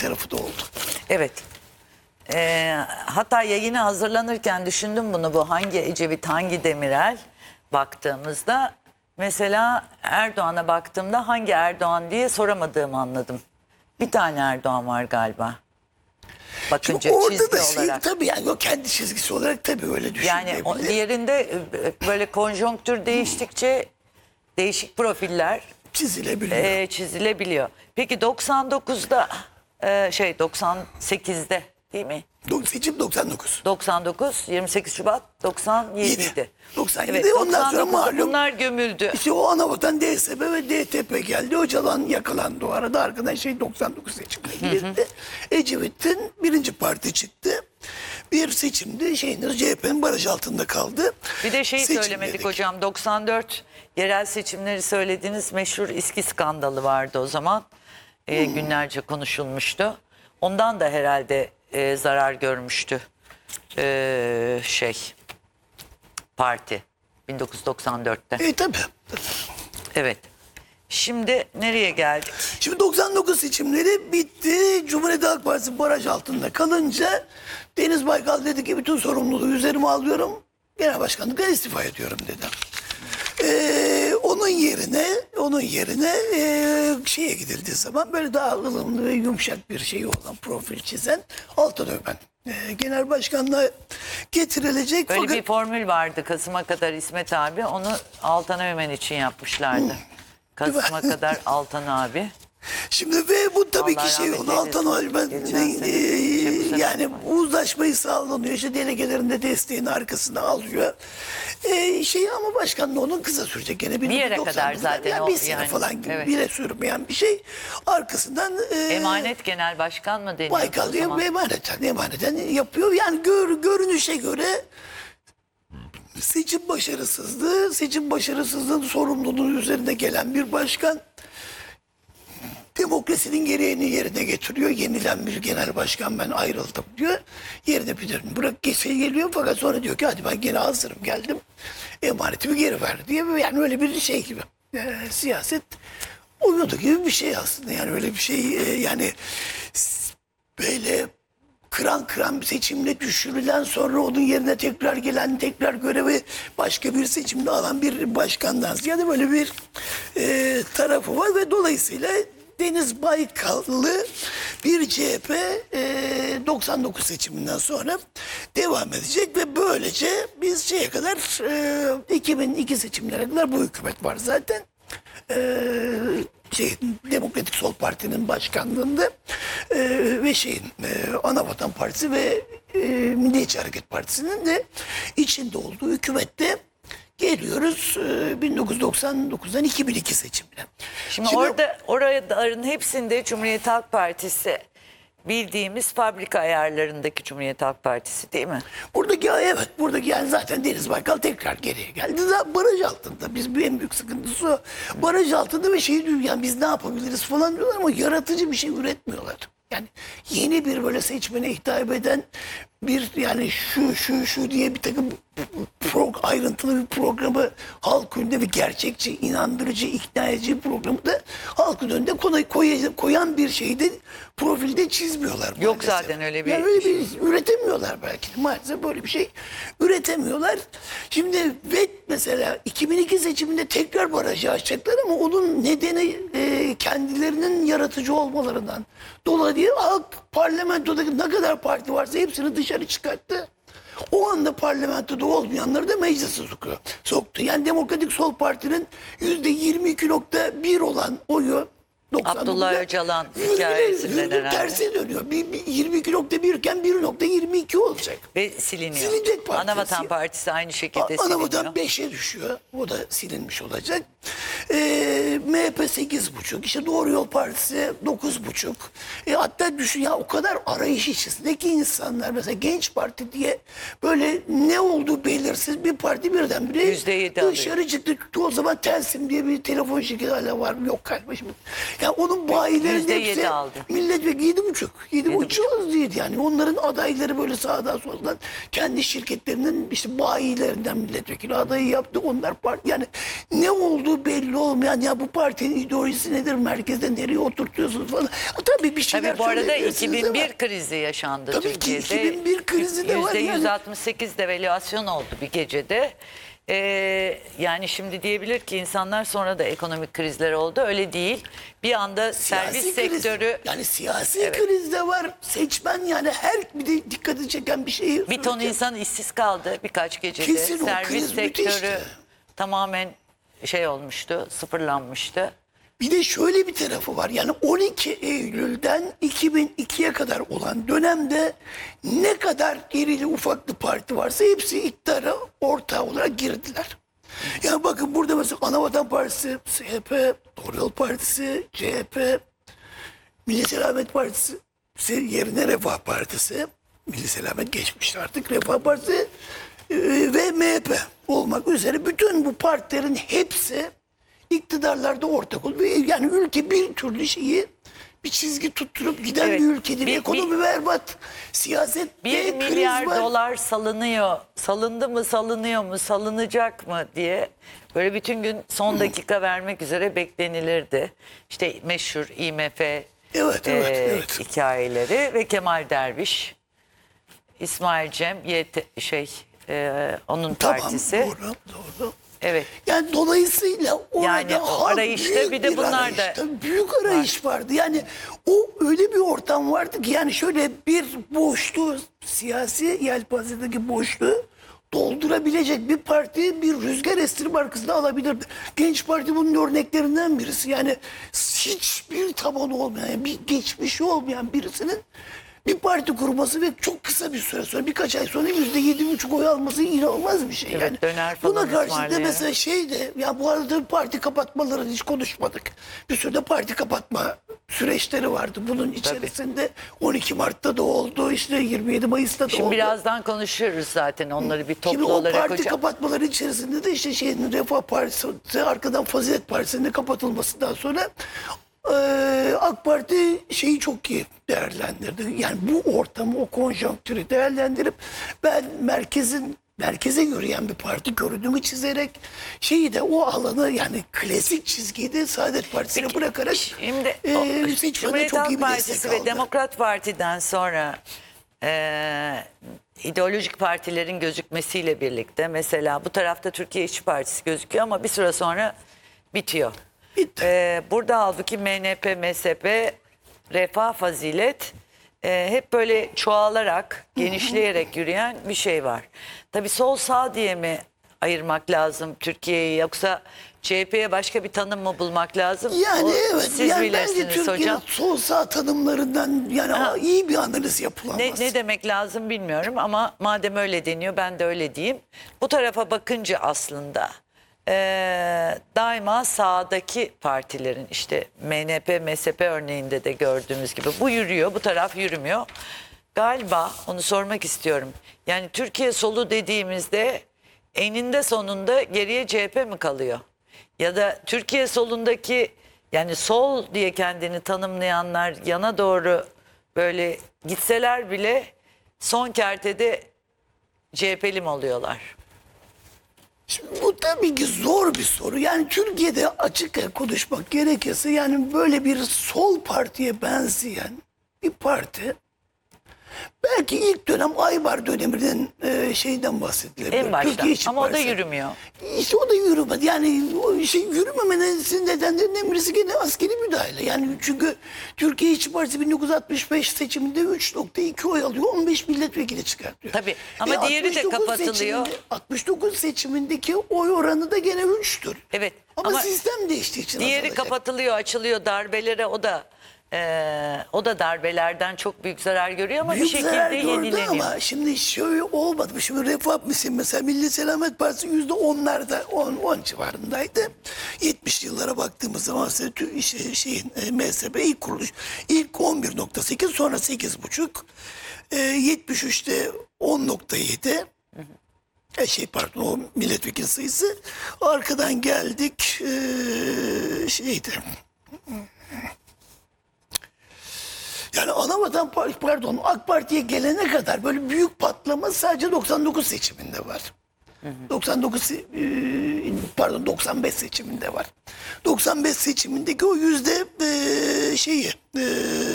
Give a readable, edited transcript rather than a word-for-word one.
tarafı da oldu. Evet. Hatta yayına hazırlanırken düşündüm bunu, bu hangi Ecevit hangi Demirel baktığımızda, mesela Erdoğan'a baktığımda hangi Erdoğan diye soramadığımı anladım. Bir tane Erdoğan var galiba. Bakınca Şimdi orada çizgi da şey, olarak. tabii yani o kendi çizgisi olarak tabii öyle düşünülebilir. Yani diğerinde böyle konjonktür değiştikçe değişik profiller çizilebiliyor. Peki 99'da 98'de değil mi? Seçim 99. 99, 28 Şubat 97 idi. 97. Evet, Ondan sonra 99'da malum bunlar gömüldü. İşte o Anavatan, DSP ve DTP geldi. Öcalan yakalandı o arada. Arkadan 99 seçimine girdi. Ecevit'in birinci parti çıktı. Bir seçimde CHP'nin baraj altında kaldı. Bir de Seçim söylemedik dedik. hocam, 94 yerel seçimleri söylediğiniz meşhur İSKİ skandalı vardı o zaman. Günlerce konuşulmuştu. Ondan da herhalde zarar görmüştü parti 1994'te. Tabii. Evet. Şimdi nereye geldik? Şimdi 99 seçimleri bitti. Cumhuriyet Halk Partisi baraj altında kalınca Deniz Baykal dedi ki bütün sorumluluğu üzerime alıyorum. Genel başkanlıktan istifa ediyorum dedi. Onun yerine şeye gidildiği zaman böyle daha ılımlı ve yumuşak bir şey olan, profil çizen Altanöven genel başkanlığa getirilecek. Böyle fakat bir formül vardı Kasım'a kadar İsmet abi, onu Altan Ömen için yapmışlardı. Kasım'a kadar Altan abi. Şimdi ve bu tabii Allah ki şey rahmet oldu. eylesin. Altan Öven Geçen sene, yani uzlaşmayı sağlanıyor. İşte delegelerin de desteğini arkasına alıyor. Ama başkanlığı onun kısa sürecek. Gene Bir yere 1990'larda kadar zaten yani o, bir sene yani, falan evet. bile sürmeyen bir şey. Arkasından Emanet genel başkan mı deniyor? Baykal diye emaneten yapıyor. Yani görünüşe göre seçim başarısızlığı, seçim başarısızlığının sorumluluğu üzerine gelen bir başkan demokrasinin gereğini yerine getiriyor. Yenilen bir genel başkan, ben ayrıldım diyor. Yerine bir bırak geliyor, fakat sonra diyor ki hadi ben gene hazırım, geldim. Emanetimi geri ver diye, yani öyle bir şey gibi. Siyaset oyunu gibi bir şey aslında. Yani öyle bir şey, yani böyle kıran bir seçimle düşürülen, sonra onun yerine tekrar gelen, tekrar görevi başka bir seçimde alan bir başkandan ziyade böyle bir tarafı var ve dolayısıyla Deniz Baykallı bir CHP 99 seçiminden sonra devam edecek ve böylece biz şeye kadar 2002 seçimlere kadar bu hükümet var zaten. Demokratik Sol Parti'nin başkanlığında ve Anavatan Partisi ve Milliyetçi Hareket Partisi'nin de içinde olduğu hükümette geliyoruz 1999'dan 2002 seçimine. Şimdi oraların hepsinde Cumhuriyet Halk Partisi bildiğimiz fabrika ayarlarındaki Cumhuriyet Halk Partisi değil mi? Buradaki yani zaten Deniz Baykal tekrar geriye geldi. Zaten baraj altında. Biz en büyük sıkıntısı o. Baraj altında ve yani biz ne yapabiliriz falan diyorlar ama yaratıcı bir şey üretmiyorlar. Yani yeni bir böyle seçmene hitap eden bir, yani şu diye bir takım ayrıntılı bir programı halk önünde ve gerçekçi, inandırıcı, ikna edici programı da halkın önünde koyan bir şeyde profilde çizmiyorlar. Yok maalesef. zaten öyle bir yani öyle bir üretemiyorlar belki de. Maalesef böyle bir şey üretemiyorlar. Şimdi ve mesela 2002 seçiminde tekrar barajı açacaklar ama onun nedeni kendilerinin yaratıcı olmalarından dolayı değil. Halk parlamentodaki ne kadar parti varsa hepsini dışarı çıkarttı. O anda parlamentoda olmayanları da meclise soktu. Yani Demokratik Sol Parti'nin %22.1 olan oyu Abdullah Öcalan hikayesinden herhalde. Tersi dönüyor. 22.1 iken 1.22 olacak. Ve siliniyor. Silinecek partisi. Anavatan Partisi aynı şekilde Anavatan siliniyor. 5'e düşüyor. O da silinmiş olacak. MHP 8,5. İşte Doğru Yol Partisi 9,5. Hatta düşün ya, o kadar arayış içerisindeki insanlar, mesela Genç Parti diye böyle ne olduğu belirsiz bir parti birdenbire %7 dışarı çıktı. O zaman Telsim diye bir telefon şirketi hala var mı? Yok galiba şimdi. Yani onun bayilerin %7 hepsi aldı. milletvekili 7,5. 7,5 değil yani. Onların adayları böyle sağdan soldan kendi şirketlerinin işte bayilerinden milletvekili adayı yaptı. Onlar parti, yani ne olduğu belli belli olmayan ya bu partinin ideolojisi nedir, merkezde nereye oturtuyorsunuz falan. Tabii bir şeyler Tabii bu arada söyleyebilirsiniz 2001 ama- krizi yaşandı Tabii ki Türkiye'de. 2001 krizi de var yani. %168 devalüasyon oldu bir gecede. Yani şimdi diyebilir ki insanlar sonra da ekonomik krizler oldu. Öyle değil. Bir anda servis Siyasi kriz, sektörü yani siyasi kriz de var. Seçmen yani her bir de dikkati çeken bir şeyi bir ton söyleyeceğim. insan işsiz kaldı birkaç gecede. Kesin o servis kriz sektörü müthişti. tamamen şey olmuştu, sıfırlanmıştı. Bir de şöyle bir tarafı var. Yani 12 Eylül'den 2002'ye kadar olan dönemde ne kadar irili ufaklı parti varsa hepsi iktidara ortağı olarak girdiler. Yani bakın burada mesela Anavatan Partisi, CHP, Doğru Yol Partisi, CHP, Milli Selamet Partisi yerine Refah Partisi, Milli Selamet geçmişti artık, Refah Partisi ve MHP olmak üzere bütün bu partilerin hepsi iktidarlarda ortak oldu. Yani ülke bir türlü şeyi bir çizgi tutturup giden Evet, bir ülkedir. bir- Ekonomi berbat, siyaset 1 kriz milyar var. dolar salınıyor. Salındı mı, salınıyor mu, salınacak mı diye böyle bütün gün son dakika vermek üzere beklenilirdi. İşte meşhur IMF Evet. hikayeleri ve Kemal Derviş, İsmail Cem, onun Tamam, partisi. doğru. Evet. Yani dolayısıyla orada Yani o halk arayışta büyük bir de bunlar da arayışta, büyük arayış vardı. Yani o öyle bir ortam vardı ki yani şöyle bir boşluğu, siyasi yelpazedeki boşluğu doldurabilecek bir parti bir rüzgar estirme arkasında alabilirdi. Genç Parti bunun örneklerinden birisi. Yani hiçbir tabanı olmayan, yani bir geçmişi olmayan birisinin bir parti kurması ve çok kısa bir süre sonra, birkaç ay sonra %7,5 oy alması inanılmaz bir şey. Evet, Yani döner falan buna karşılık da ısmarlayarak. mesela şey de, ya bu arada parti kapatmaları hiç konuşmadık. Bir sürü de parti kapatma süreçleri vardı. Bunun içerisinde 12 Mart'ta da oldu, işte 27 Mayıs'ta da Şimdi oldu. birazdan konuşuruz zaten onları bir Şimdi toplu o olarak parti hocam. kapatmaları içerisinde de işte Refah Partisi arkadan Fazilet Partisi'nin de kapatılmasından sonra AK Parti şeyi çok iyi değerlendirdi. Yani bu ortamı, o konjonktürü değerlendirip ben merkeze yürüyen bir parti görünümü çizerek şeyi de o alanı, yani klasik çizgiyi de Saadet Partisi'ne bırakarak Şimdi seçmene Cumhuriyet çok iyi Halk bir Partisi destek ve aldı. Demokrat Parti'den sonra ideolojik partilerin gözükmesiyle birlikte mesela bu tarafta Türkiye İşçi Partisi gözüküyor ama bir süre sonra bitiyor. Bitti. Burada halbuki MNP, MSP, Refah, Fazilet hep böyle çoğalarak, genişleyerek yürüyen bir şey var. Tabii sol sağ diye mi ayırmak lazım Türkiye'yi, yoksa CHP'ye başka bir tanım mı bulmak lazım? Yani evet. Siz Yani bence bilirsiniz Türkiye'nin hocam. sol sağ tanımlarından yani iyi bir analiz yapılamaz. Ne demek lazım bilmiyorum ama madem öyle deniyor ben de öyle diyeyim. Bu tarafa bakınca aslında daima sağdaki partilerin, işte MNP, MSP örneğinde de gördüğümüz gibi bu yürüyor, bu taraf yürümüyor. Galiba onu sormak istiyorum. Yani Türkiye solu dediğimizde eninde sonunda geriye CHP mi kalıyor? Ya da Türkiye solundaki, yani sol diye kendini tanımlayanlar yana doğru böyle gitseler bile son kertede CHP'li mi oluyorlar? Şimdi bu tabii ki zor bir soru. Yani Türkiye'de açık konuşmak gerekirse yani böyle bir sol partiye benzeyen bir parti, belki ilk dönem Aybar döneminin şeyden bahsedilebilir. En başta Türkiye İşçi ama o da Partisi. yürümüyor. İşte o da yürümedi. Yani o şey yürümemenin nedenlerinden birisi gene askeri müdahale. Yani çünkü Türkiye İşçi Partisi 1965 seçiminde 3,2 oy alıyor. 15 milletvekili çıkartıyor. Tabii, ama diğeri de 69 kapatılıyor. 69 seçimindeki oy oranı da gene 3'tür. Evet, Ama, ama sistem değiştiği için Diğeri azalacak. kapatılıyor, açılıyor, darbelere o da darbelerden çok büyük zarar görüyor ama Büyük bir zarar şekilde gördü yenileniyor. ama şimdi şöyle olmadı. Şimdi Refah misin mesela Milli Selamet Partisi %10'larda 10 civarındaydı. 70'li yıllara baktığımız zaman MSP ilk kuruluş ilk 11,8 sonra 8,5 73'te 10,7 o milletvekili sayısı. Arkadan geldik yani Anavatan AK Parti'ye gelene kadar böyle büyük patlama sadece 99 seçiminde var. 95 seçiminde var. 95 seçimindeki o yüzde şeyi